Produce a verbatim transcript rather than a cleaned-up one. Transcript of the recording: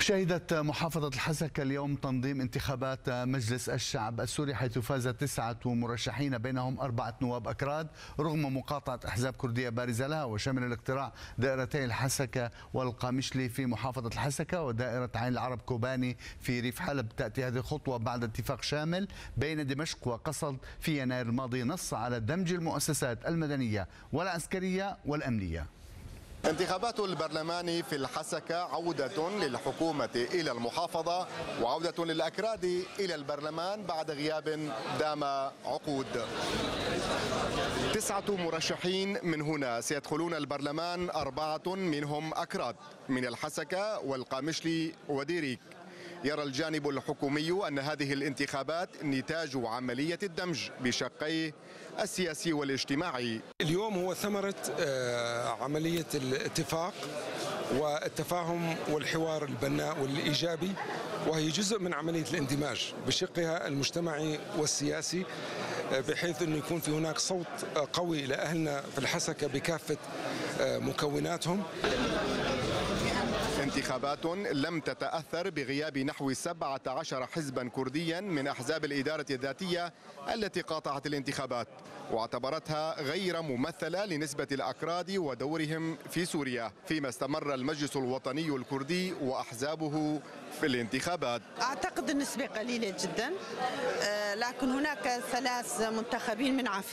شهدت محافظة الحسكة اليوم تنظيم انتخابات مجلس الشعب السوري، حيث فاز تسعة مرشحين بينهم أربعة نواب أكراد رغم مقاطعة أحزاب كردية بارزة لها، وشمل الاقتراع دائرتي الحسكة والقامشلي في محافظة الحسكة ودائرة عين العرب كوباني في ريف حلب. تأتي هذه الخطوة بعد اتفاق شامل بين دمشق وقصد في يناير الماضي نص على دمج المؤسسات المدنية والعسكرية والأمنية. انتخابات البرلمان في الحسكة عودة للحكومة إلى المحافظة وعودة للأكراد إلى البرلمان بعد غياب دام عقود. تسعة مرشحين من هنا سيدخلون البرلمان، أربعة منهم أكراد من الحسكة والقامشلي وديريك. يرى الجانب الحكومي أن هذه الانتخابات نتاج عملية الدمج بشقيه السياسي والاجتماعي. اليوم هو ثمرة عملية الاتفاق والتفاهم والحوار البناء والإيجابي، وهي جزء من عملية الاندماج بشقها المجتمعي والسياسي، بحيث أنه يكون في هناك صوت قوي لأهلنا في الحسكة بكافة مكوناتهم. انتخابات لم تتأثر بغياب نحو سبعة عشر حزبا كرديا من أحزاب الإدارة الذاتية التي قاطعت الانتخابات، واعتبرتها غير ممثلة لنسبة الأكراد ودورهم في سوريا، فيما استمر المجلس الوطني الكردي وأحزابه في الانتخابات. أعتقد النسبة قليلة جدا، لكن هناك ثلاث منتخبين من عفريت